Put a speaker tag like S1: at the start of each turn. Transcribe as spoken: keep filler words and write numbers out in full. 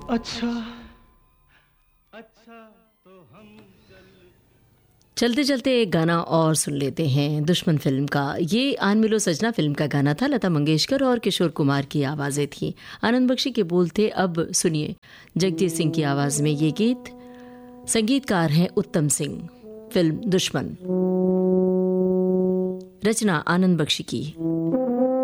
S1: अच्छा अच्छा तो हम
S2: चलते चलते एक गाना और सुन लेते हैं दुश्मन फिल्म का। ये आन मिलो सजना फिल्म का गाना था। लता मंगेशकर और किशोर कुमार की आवाज़ें थी, आनंद बख्शी के बोल थे। अब सुनिए जगजीत सिंह की आवाज़ में ये गीत। संगीतकार हैं उत्तम सिंह। फिल्म दुश्मन, रचना आनंद बख्शी की।